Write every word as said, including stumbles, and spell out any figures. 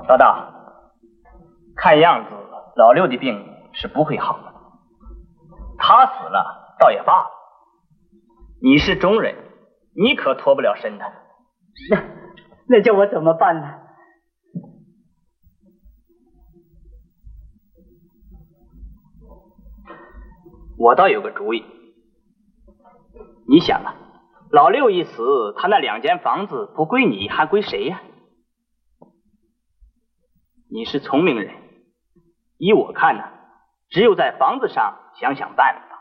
老大，看样子老六的病是不会好的。他死了倒也罢了，你是中人，你可脱不了身的。 那那叫我怎么办呢？ 我倒有个主意。你想啊，老六一死，他那两间房子不归你，还归谁呀？你是聪明人，依我看呢，只有在房子上想想办法。